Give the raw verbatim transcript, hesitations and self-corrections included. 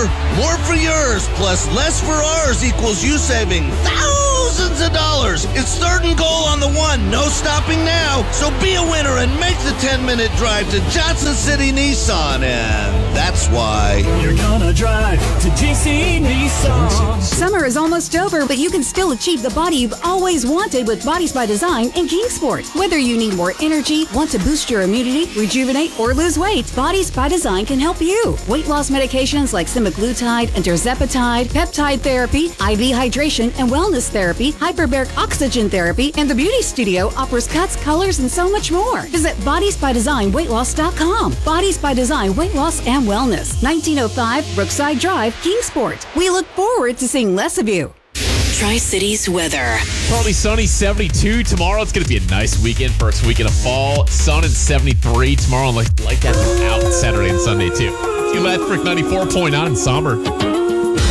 more, more for yours, plus less for ours equals you saving thousands of dollars. It's third and goal on the one. No stopping now. So be a winner and make the ten-minute drive to Johnson City Nissan. And that's why you're gonna drive to G C Nissan. Summer is almost over, but you can still achieve the body you've always wanted with Bodies by Design and Kingsport. Whether you need more energy, want to boost your immunity, rejuvenate, or lose weight, Bodies by Design can help you. Weight loss medications like semaglutide, tirzepatide, peptide therapy, I V hydration and wellness therapy, hyperbaric oxygen therapy, and the Beauty Studio offers cuts, colors, and so much more. Visit bodies by design weight loss dot com. Bodies by Design Weight Loss and Wellness, nineteen oh five Brookside Drive, Kingsport. We look forward to seeing less of you. Tri-Cities weather. Partly sunny, seventy-two. Tomorrow it's going to be a nice weekend. First weekend of fall. Sun and seventy-three. Tomorrow, like, like that throughout Saturday and Sunday, too. It's Electric ninety-four point nine in Somber.